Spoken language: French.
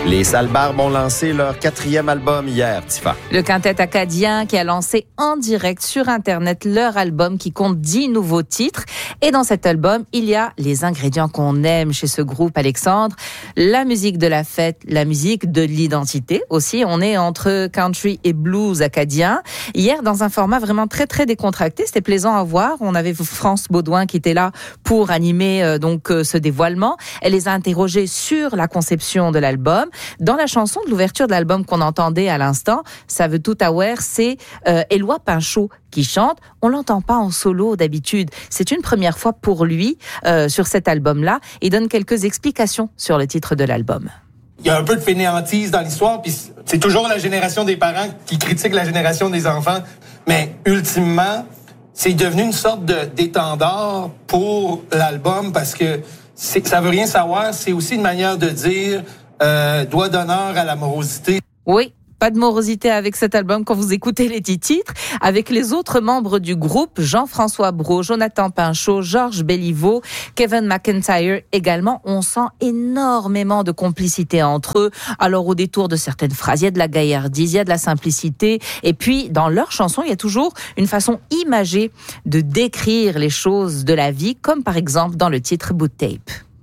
Les Sales Barbes ont lancé leur 4e album hier, Tifa. Le quintet acadien qui a lancé en direct sur Internet leur album qui compte 10 nouveaux titres. Et dans cet album, il y a les ingrédients qu'on aime chez ce groupe, Alexandre. La musique de la fête, la musique de l'identité aussi. On est entre country et blues acadien. Hier, dans un format vraiment très, très décontracté. C'était plaisant à voir. On avait France Baudouin qui était là pour animer ce dévoilement. Elle les a interrogés sur la conception de l'album. Dans la chanson de l'ouverture de l'album qu'on entendait à l'instant, Ça veut tout avoir, c'est Éloi Pinchot qui chante. On l'entend pas en solo d'habitude. C'est une première fois pour lui sur cet album-là. Il donne quelques explications sur le titre de l'album. Il y a un peu de fainéantise dans l'histoire, puis c'est toujours la génération des parents qui critique la génération des enfants. Mais ultimement, c'est devenu une sorte d'étendard pour l'album parce que ça veut rien savoir. C'est aussi une manière de dire doigt d'honneur à la morosité. Oui. Pas de morosité avec cet album quand vous écoutez les 10 titres. Avec les autres membres du groupe, Jean-François Brault, Jonathan Pinchot, Georges Béliveau, Kevin McIntyre également, on sent énormément de complicité entre eux. Alors au détour de certaines phrases, il y a de la gaillardise, il y a de la simplicité. Et puis dans leurs chansons, il y a toujours une façon imagée de décrire les choses de la vie, comme par exemple dans le titre Boot Tape.